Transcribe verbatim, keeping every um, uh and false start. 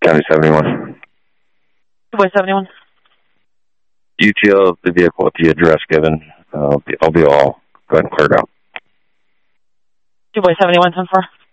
County seventy-one. Two Boy seventy-one. U T O of the vehicle with the address given. Uh, I'll, be, I'll be all go ahead and clear it out. Two Boy seventy-one, ten four.